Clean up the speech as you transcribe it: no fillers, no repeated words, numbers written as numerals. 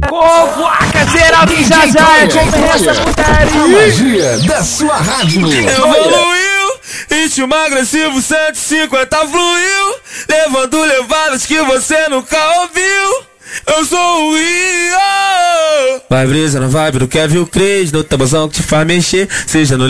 Convoca geral que já começa a putaria. A magia da sua rádio. Evoluiu, ritmo agressivo 150 fluiu, levando levadas que você nunca ouviu. Eu sou o Rio. Vai brisa na vibe do Kevin Crazy, no tabuzão que te faz mexer, seja no